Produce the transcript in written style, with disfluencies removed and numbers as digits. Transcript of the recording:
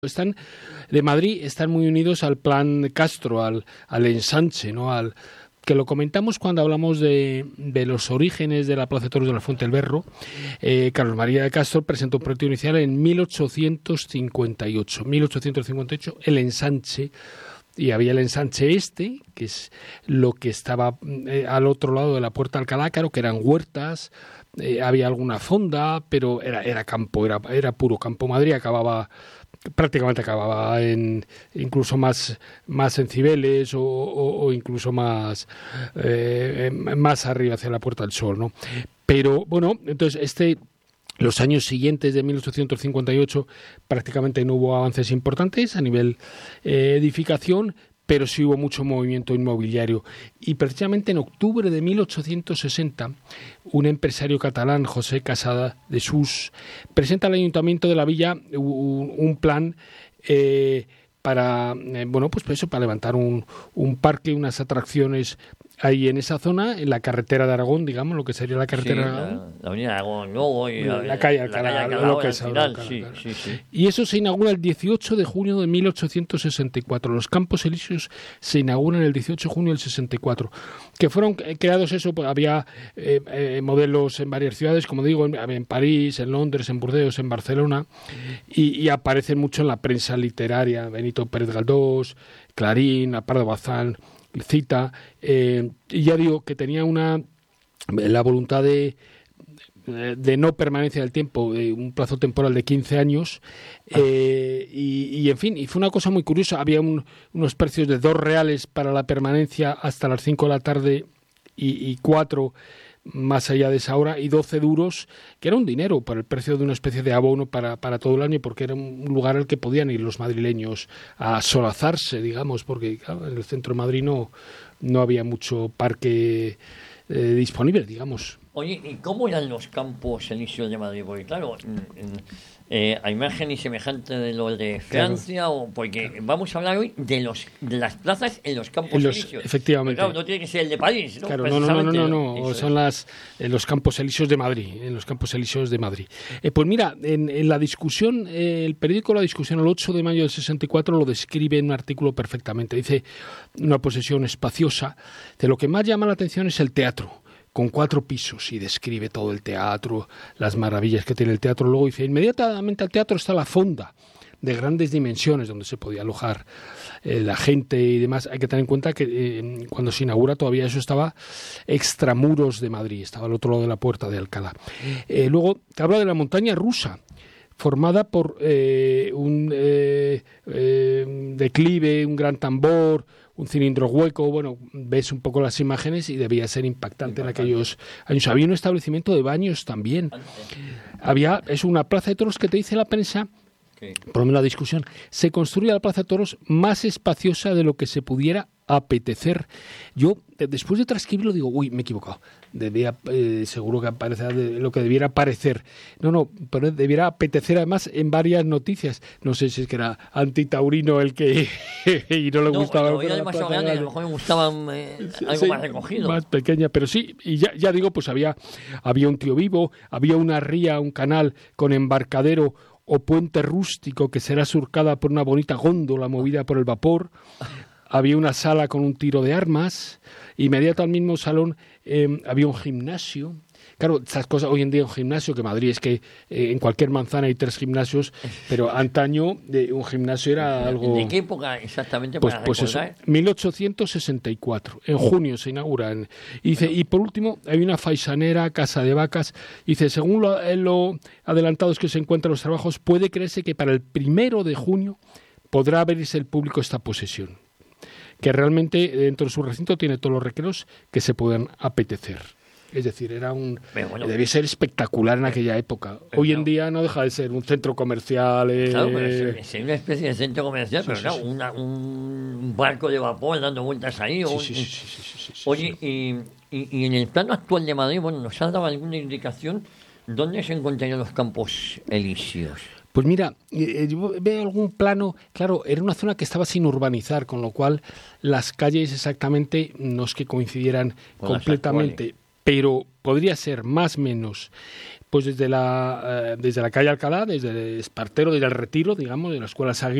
están de Madrid están muy unidos al plan Castro, al ensanche, ¿no? Que lo comentamos cuando hablamos de los orígenes de la Plaza de Toros de la Fuente del Berro. Carlos María de Castro presentó un proyecto inicial en 1858, el ensanche. Y había el ensanche este, que es lo que estaba al otro lado de la Puerta de Alcalá, claro, que eran huertas, había alguna fonda, pero era campo, era puro campo. Madrid prácticamente acababa incluso más en Cibeles o incluso más arriba hacia la Puerta del Sol, ¿no? Pero bueno, entonces los años siguientes de 1858 prácticamente no hubo avances importantes a nivel edificación, pero sí hubo mucho movimiento inmobiliario. Y precisamente en octubre de 1860, un empresario catalán, José Casada de Sus, presenta al Ayuntamiento de la Villa un plan para levantar un parque, unas atracciones ahí en esa zona, en la carretera de Aragón, digamos, lo que sería la carretera de Aragón. La avenida de Aragón, luego y la calle Alcalá, lo que es ahora. Sí. Y eso se inaugura el 18 de junio de 1864. Los Campos Elíseos se inauguran el 18 de junio del 64. Que fueron creados pues había modelos en varias ciudades, como digo, en París, en Londres, en Burdeos, en Barcelona, y aparecen mucho en la prensa literaria. Benito Pérez Galdós, Clarín, Pardo Bazán, Cita, y ya digo que tenía la voluntad de no permanencia del tiempo, un plazo temporal de 15 años, y en fin, y fue una cosa muy curiosa. Había unos precios de 2 reales para la permanencia hasta las 5 de la tarde y 4 más allá de esa hora, y 12 duros, que era un dinero para el precio de una especie de abono para todo el año, porque era un lugar al que podían ir los madrileños a solazarse, digamos, porque claro, en el centro de Madrid no había mucho parque disponible, digamos. Oye, ¿y cómo eran los Campos Elíseos de Madrid? Porque claro, a imagen y semejante de lo de Francia, claro, porque vamos a hablar hoy de las plazas en los Campos Elíseos. Efectivamente. Pero claro, no tiene que ser el de París, ¿no? Claro, no. Son los Campos Elíseos de Madrid, en los Campos Elíseos de Madrid. Pues mira, en la discusión, el periódico La Discusión, el 8 de mayo del 64, lo describe en un artículo perfectamente. Dice, una posesión espaciosa. De lo que más llama la atención es el teatro, con 4 pisos, y describe todo el teatro, las maravillas que tiene el teatro. Luego dice, inmediatamente al teatro está la fonda, de grandes dimensiones, donde se podía alojar la gente y demás. Hay que tener en cuenta que cuando se inaugura todavía eso estaba extramuros de Madrid, estaba al otro lado de la Puerta de Alcalá. Luego te habla de la montaña rusa, formada por un declive, un gran tambor, un cilindro hueco. Bueno, ves un poco las imágenes y debía ser impactante en aquellos años. Había un establecimiento de baños también. Es una plaza de toros que te dice la prensa, por lo menos la discusión, se construye la plaza de toros más espaciosa de lo que se pudiera apetecer. Yo, después de transcribirlo, digo, me he equivocado. Seguro que aparece lo que debiera parecer. No, pero debiera apetecer además en varias noticias. No sé si es que era antitaurino el que y no le gustaba. A lo mejor me gustaba algo más recogido. Más pequeña, pero sí, y ya digo, pues había un tío vivo, había una ría, un canal con embarcadero o puente rústico que será surcada por una bonita góndola movida por el vapor. Había una sala con un tiro de armas. Inmediato al mismo salón había un gimnasio. Claro, estas cosas hoy en día, un gimnasio, que Madrid es que en cualquier manzana hay 3 gimnasios, pero antaño un gimnasio era algo... ¿De qué época exactamente? Pues eso, 1864. En junio se inaugura. Y por último, hay una faisanera, casa de vacas. Dice, según lo adelantados que se encuentran los trabajos, puede creerse que para el 1 de junio podrá abrirse el público esta posesión, que realmente dentro de su recinto tiene todos los recreos que se puedan apetecer. Es decir, debía ser espectacular en aquella época. Hoy en día no deja de ser un centro comercial. Claro, pero es una especie de centro comercial, pero claro, un barco de vapor dando vueltas ahí. Oye, y en el plano actual de Madrid, ¿nos has dado alguna indicación dónde se encontrarían los Campos Elíseos? Pues mira, yo veo algún plano. Claro, era una zona que estaba sin urbanizar, con lo cual las calles exactamente no es que coincidieran completamente, pero podría ser más o menos pues desde la calle Alcalá, desde Espartero, desde el Retiro, digamos, de la Escuela Saguier,